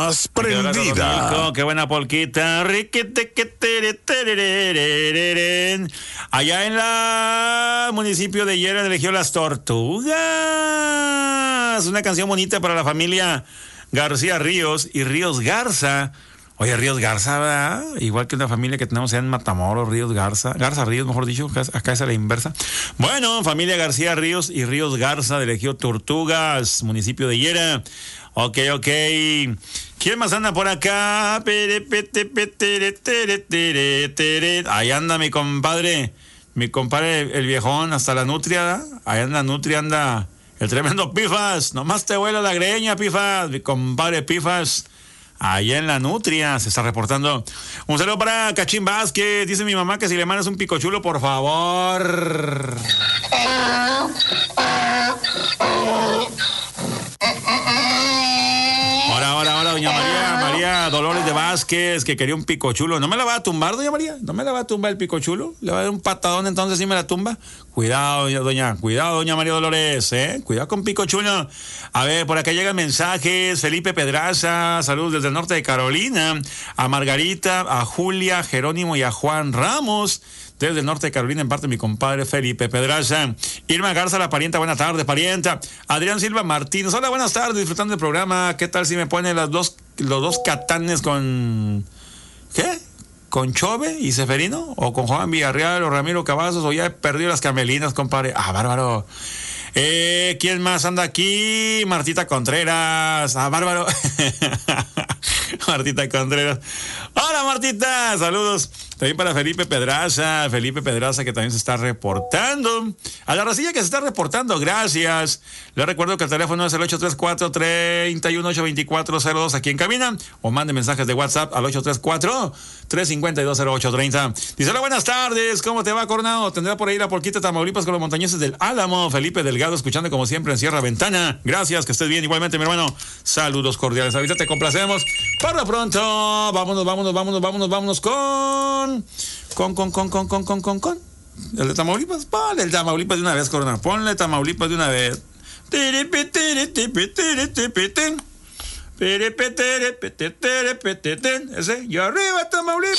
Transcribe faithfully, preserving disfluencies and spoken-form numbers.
Prendida. Qué buena polquita. Allá en la municipio de Yera eligió Las Tortugas. Una canción bonita para la familia García Ríos y Ríos Garza. Oye, Ríos Garza, ¿verdad? Igual que una familia que tenemos en Matamoros, Ríos Garza. Garza Ríos, mejor dicho, acá es a la inversa. Bueno, familia García Ríos y Ríos Garza de Ejido Tortugas, municipio de Yera. Ok, ok. ¿Quién más anda por acá? Ahí anda mi compadre. Mi compadre, el viejón, hasta la nutria. Ahí anda la nutria, anda el tremendo Pifas. Nomás te vuela la greña, Pifas. Mi compadre Pifas. Allá en la nutria se está reportando. Un saludo para Cachín Vázquez. Dice mi mamá que si le mandas un picochulo, por favor. Ahora, ahora, ahora, doña María, María Dolores de Vázquez, que quería un picochulo. ¿No me la va a tumbar, doña María? ¿No me la va a tumbar el picochulo? ¿Le va a dar un patadón entonces si me la tumba? Cuidado, doña, doña, cuidado, doña María Dolores, ¿eh? Cuidado con picochulo. A ver, por acá llegan mensajes. Felipe Pedraza, saludos desde el norte de Carolina. A Margarita, a Julia, Jerónimo y a Juan Ramos. Desde el norte de Carolina, en parte de mi compadre Felipe Pedraza. Irma Garza, la parienta, buenas tardes, parienta. Adrián Silva Martínez, hola, buenas tardes, disfrutando del programa. ¿Qué tal si me ponen las dos, los dos catanes con... ¿Qué? ¿Con Chove y Seferino? ¿O con Juan Villarreal o Ramiro Cavazos? ¿O ya he perdido las camelinas, compadre? Ah, bárbaro. Eh, ¿Quién más anda aquí? Martita Contreras. Ah, bárbaro. Martita Contreras. Hola, Martita. Saludos. También para Felipe Pedraza. Felipe Pedraza, que también se está reportando. A la racilla que se está reportando, gracias. Les recuerdo que el teléfono es el ocho tres cuatro, tres uno ocho, dos cuatro cero dos aquí en cabina. O mande mensajes de WhatsApp al ocho tres cuatro, tres cinco dos, cero ocho tres cero. Dice, hola, buenas tardes. ¿Cómo te va, Coronado? Tendrá por ahí la polquita Tamaulipas con los montañeses del Álamo. Felipe Delgado, escuchando como siempre en Sierra Ventana. Gracias, que estés bien. Igualmente, mi hermano. Saludos cordiales. Ahorita te complacemos. Por lo pronto, vámonos, vámonos, vámonos, vámonos, vámonos con... Con, con, con, con, con, con, con, con. ¿El de Tamaulipas? Ponle el Tamaulipas de una vez, Corona. Ponle Tamaulipas de una vez. Ese, y arriba Tamaulipas.